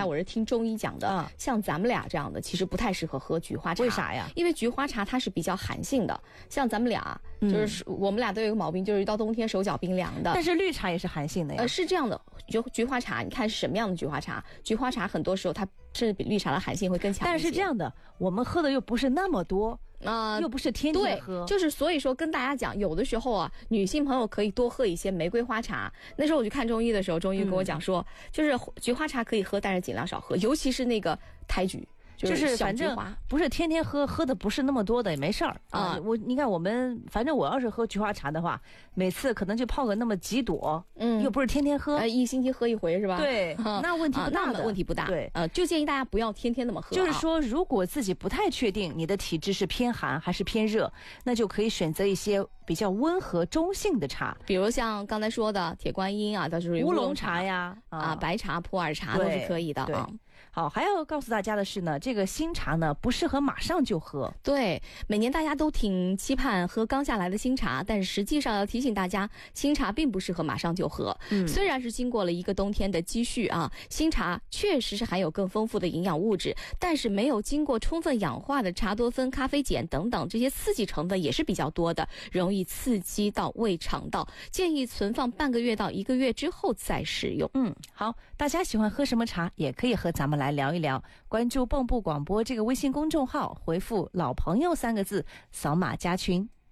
来我是听中医讲的，像咱们俩这样的其实不太适合喝菊花茶。 为啥呀？ 因为菊花茶它是比较寒性的，像咱们俩就是我们俩都有个毛病，就是一到冬天手脚冰凉的。 但是绿茶也是寒性的呀。 是这样的，菊花茶，你看是什么样的菊花茶？菊花茶很多时候它甚至比绿茶的寒性会更强一些。 但是这样的，我们喝的又不是那么多。又不是天天喝， 对，就是所以说跟大家讲，有的时候啊，女性朋友可以多喝一些玫瑰花茶。那时候我去看中医的时候，中医跟我讲说，就是菊花茶可以喝，但是尽量少喝，尤其是那个胎菊。 就是反正不是天天喝，喝的不是那么多的也没事儿啊。你看我们，反正我要是喝菊花茶的话，每次可能就泡个那么几朵，又不是天天喝， 一星期喝一回是吧？ 对，那问题不大的， 那问题不大。 对， 就建议大家不要天天那么喝。 就是说，如果自己不太确定你的体质是偏寒还是偏热，那就可以选择一些比较温和中性的茶， 比如像刚才说的铁观音啊，它是乌龙茶呀， 白茶、普洱茶都是可以的啊。 好，还要告诉大家的是呢，这个新茶呢不适合马上就喝。 对，每年大家都挺期盼喝刚下来的新茶，但是实际上要提醒大家，新茶并不适合马上就喝。虽然是经过了一个冬天的积蓄啊，新茶确实是含有更丰富的营养物质，但是没有经过充分氧化的茶多酚、咖啡碱等等这些刺激成分也是比较多的，容易刺激到胃肠道，建议存放半个月到1个月之后再食用。 好，大家喜欢喝什么茶，也可以和咱们来聊一聊。关注蚌埠广播这个微信公众号，回复老朋友3个字，扫码加群。